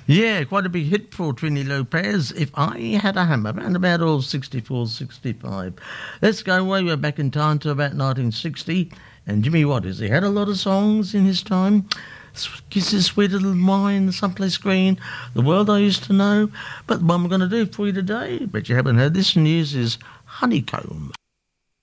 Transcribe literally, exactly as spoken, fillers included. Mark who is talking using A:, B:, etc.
A: Yeah, quite a big hit for Trini Lopez. If I Had a Hammer, around about all sixty-four, sixty-five. Let's go way, way back in time to about nineteen sixty. And Jimmy Waters, he had a lot of songs in his time. Kisses, Sweet Little Mine, Someplace Green, The World I Used to Know. But the one we're going to do for you today, bet you haven't heard this news, is Honeycomb.